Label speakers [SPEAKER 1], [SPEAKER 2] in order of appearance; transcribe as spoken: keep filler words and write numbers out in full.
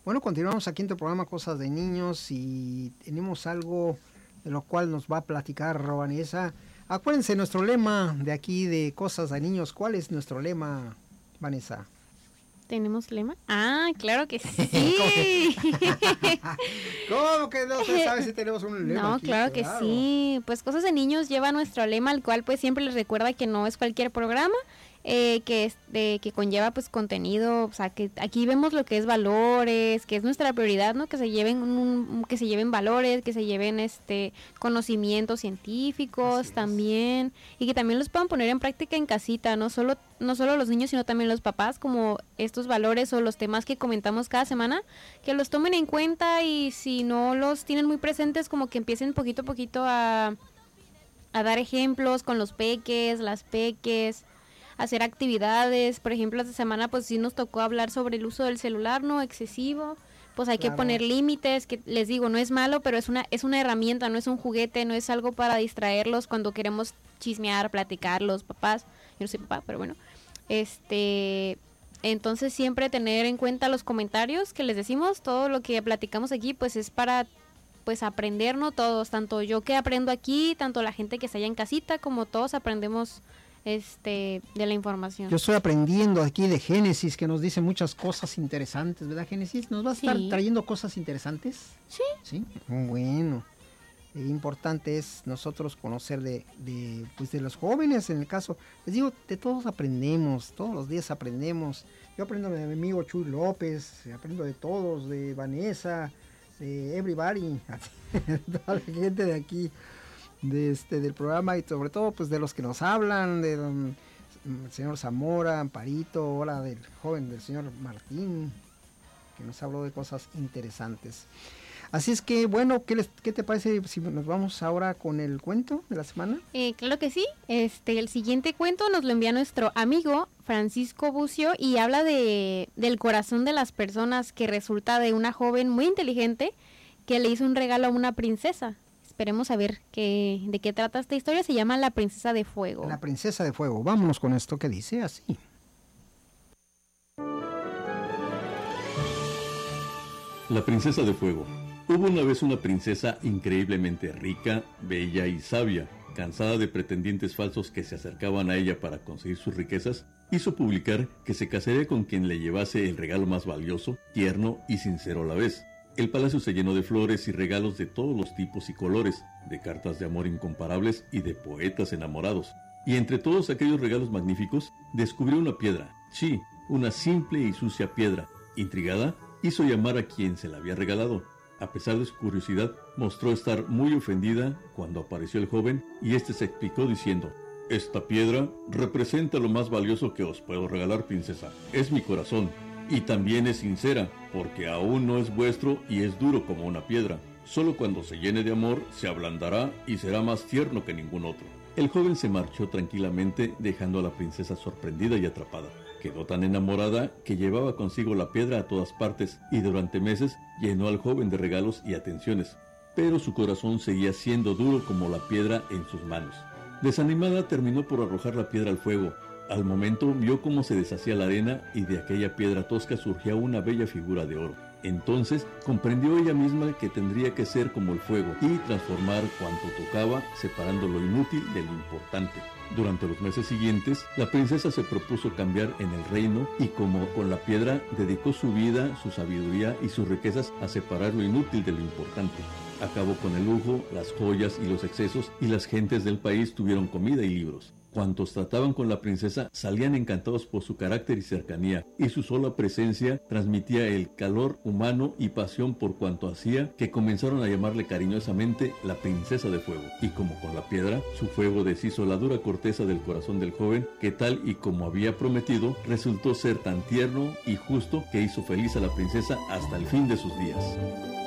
[SPEAKER 1] Bueno, continuamos aquí en tu programa Cosas de Niños y tenemos algo de lo cual nos va a platicar Vanessa. Acuérdense nuestro lema de aquí de Cosas de Niños. ¿Cuál es nuestro lema, Vanessa?
[SPEAKER 2] ¿Tenemos lema? Ah, claro que sí.
[SPEAKER 1] ¿Cómo que no se sabe si tenemos un lema?
[SPEAKER 2] No,
[SPEAKER 1] aquí?
[SPEAKER 2] claro que
[SPEAKER 1] Claro.
[SPEAKER 2] sí. Pues Cosas de Niños lleva nuestro lema, al cual pues siempre les recuerda que no es cualquier programa, eh, que es de, que conlleva pues contenido, o sea, que aquí vemos lo que es valores, que es nuestra prioridad, ¿no? Que se lleven un, que se lleven valores, que se lleven este conocimientos científicos también, y que también los puedan poner en práctica en casita, no solo no solo los niños, sino también los papás, como estos valores o los temas que comentamos cada semana, que los tomen en cuenta, y si no los tienen muy presentes, como que empiecen poquito a poquito a, a dar ejemplos con los peques, las peques, hacer actividades. Por ejemplo, esta semana pues sí nos tocó hablar sobre el uso del celular, ¿no? Excesivo. Pues hay
[SPEAKER 1] Claro.
[SPEAKER 2] que poner límites, que les digo, no es malo, pero es una es una herramienta, no es un juguete, no es algo para distraerlos cuando queremos chismear, platicar los papás. Yo no soy papá, pero bueno. Este, entonces siempre tener en cuenta los comentarios que les decimos, todo lo que platicamos aquí pues es para pues aprender, ¿no? Todos, tanto yo que aprendo aquí, tanto la gente que está allá en casita, como todos aprendemos este de la información.
[SPEAKER 1] Yo estoy aprendiendo aquí de Génesis, que nos dice muchas cosas interesantes, ¿verdad, Génesis? ¿Nos va a estar
[SPEAKER 2] Sí.
[SPEAKER 1] trayendo cosas interesantes?
[SPEAKER 2] Sí.
[SPEAKER 1] Sí, bueno. Eh, importante es nosotros conocer de, de, pues de los jóvenes, en el caso, les digo, de todos aprendemos, todos los días aprendemos. Yo aprendo de mi amigo Chuy López, aprendo de todos, de Vanessa, de everybody, toda la gente de aquí, de este, del programa, y sobre todo pues de los que nos hablan, de don el señor Zamora, Amparito, hola del joven del señor Martín, que nos habló de cosas interesantes. Así es que, bueno, ¿qué, les, ¿qué te parece si nos vamos ahora con el cuento de la semana?
[SPEAKER 2] Eh, claro que sí. Este, el siguiente cuento nos lo envía nuestro amigo Francisco Bucio y habla de del corazón de las personas, que resulta de una joven muy inteligente que le hizo un regalo a una princesa. Esperemos a ver qué, de qué trata esta historia. Se llama La Princesa de Fuego.
[SPEAKER 1] La Princesa de Fuego. Vámonos con esto que dice así.
[SPEAKER 3] La Princesa de Fuego. Hubo una vez una princesa increíblemente rica, bella y sabia. Cansada de pretendientes falsos que se acercaban a ella para conseguir sus riquezas, hizo publicar que se casaría con quien le llevase el regalo más valioso, tierno y sincero a la vez. El palacio se llenó de flores y regalos de todos los tipos y colores, de cartas de amor incomparables y de poetas enamorados. Y entre todos aquellos regalos magníficos, descubrió una piedra, sí, una simple y sucia piedra. Intrigada, hizo llamar a quien se la había regalado. A pesar de su curiosidad, mostró estar muy ofendida cuando apareció el joven, y éste se explicó diciendo: «Esta piedra representa lo más valioso que os puedo regalar, princesa. Es mi corazón, y también es sincera, porque aún no es vuestro y es duro como una piedra. Solo cuando se llene de amor se ablandará y será más tierno que ningún otro». El joven se marchó tranquilamente, dejando a la princesa sorprendida y atrapada. Quedó tan enamorada que llevaba consigo la piedra a todas partes, y durante meses llenó al joven de regalos y atenciones, pero su corazón seguía siendo duro como la piedra en sus manos. Desanimada, terminó por arrojar la piedra al fuego. Al momento vio cómo se deshacía la arena, y de aquella piedra tosca surgía una bella figura de oro. Entonces comprendió ella misma que tendría que ser como el fuego y transformar cuanto tocaba, separando lo inútil de lo importante. Durante los meses siguientes, la princesa se propuso cambiar en el reino, y como con la piedra, dedicó su vida, su sabiduría y sus riquezas a separar lo inútil de lo importante. Acabó con el lujo, las joyas y los excesos, y las gentes del país tuvieron comida y libros. Cuantos trataban con la princesa salían encantados por su carácter y cercanía, y su sola presencia transmitía el calor humano y pasión por cuanto hacía, que comenzaron a llamarle cariñosamente la Princesa de Fuego. Y como con la piedra, su fuego deshizo la dura corteza del corazón del joven, que tal y como había prometido, resultó ser tan tierno y justo que hizo feliz a la princesa hasta el fin de sus días.